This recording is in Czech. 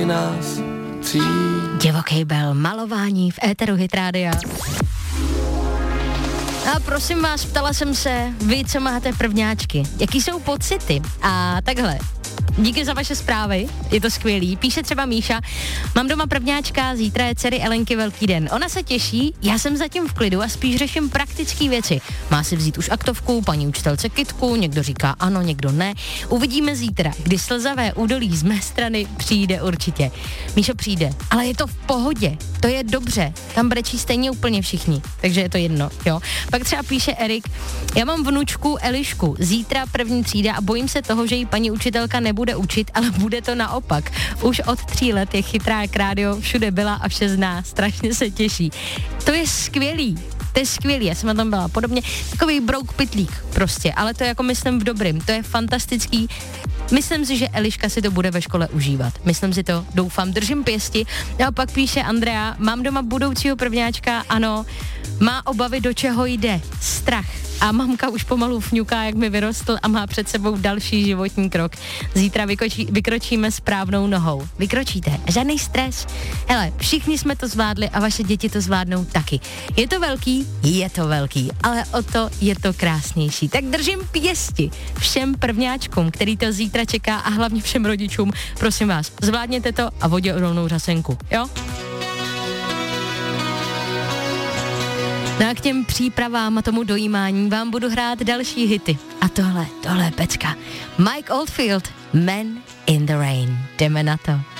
Divoký bel, malování v éteru Hit Rádia. A prosím vás, ptala jsem se, vy, co máte prvňáčky, jaký jsou pocity? A takhle, díky za vaše zprávy, je to skvělý. Píše třeba Míša, mám doma prvňáčka, zítra je dcery Elenky velký den. Ona se těší, já jsem zatím v klidu a spíš řeším praktické věci. Má si vzít už aktovku, paní učitelce kytku, někdo říká ano, někdo ne. Uvidíme zítra, kdy slzavé údolí z mé strany přijde určitě. Míšo, přijde, ale je to v pohodě, to je dobře, tam brečí stejně úplně všichni, takže je to jedno, jo. Pak třeba píše Erik, já mám vnučku Elišku, zítra první třída a bojím se toho, že jí paní učitelka nebude učit, ale bude to naopak. Už od 3 let je chytrá jak rádio, všude byla a vše zná, strašně se těší. To je skvělý. To je skvělý, já jsem na tom byla podobně, takový brouk pytlík prostě, ale to jako myslím v dobrým, to je fantastický. Myslím si, že Eliška si to bude ve škole užívat. Myslím si to, doufám, držím pěsti. A pak píše Andrea, mám doma budoucího prvňáčka, ano, má obavy, do čeho jde, strach. A mamka už pomalu fňuká, jak mi vyrostl a má před sebou další životní krok. Zítra vykročíme správnou nohou. Vykročíte, žádný stres. Hele, všichni jsme to zvládli a vaše děti to zvládnou taky. Je to velký, ale o to je to krásnější. Tak držím pěsti všem prvňáčkům, který to zítra čeká a hlavně všem rodičům. Prosím vás, zvládněte to a vodě rovnou řasenku, jo? No a k těm přípravám a tomu dojímání vám budu hrát další hity. A tohle je pecka. Mike Oldfield, Man in the Rain. Jdeme na to.